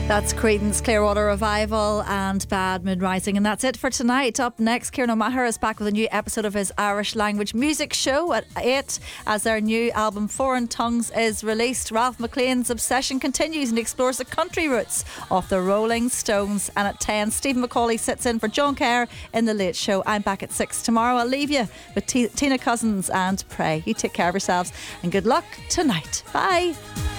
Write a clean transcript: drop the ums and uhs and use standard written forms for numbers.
That's Creedence Clearwater Revival and Bad Moon Rising. And that's it for tonight. Up next, Kieran O'Maher is back with a new episode of his Irish language music show at 8 as their new album Foreign Tongues is released. Ralph McLean's obsession continues and explores the country roots of the Rolling Stones. And at 10, Stephen McCauley sits in for John Kerr in The Late Show. I'm back at 6 tomorrow. I'll leave you with Tina Cousins and Pray. You take care of yourselves and good luck tonight. Bye.